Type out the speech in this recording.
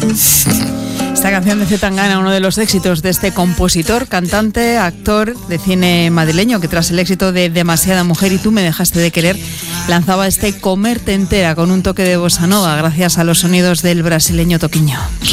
Esta canción de Zetangana, uno de los éxitos de este compositor, cantante, actor de cine madrileño, que tras el éxito de Demasiada Mujer y Tú me dejaste de querer, lanzaba este Comerte entera con un toque de bossa nova, gracias a los sonidos del brasileño Toquinho.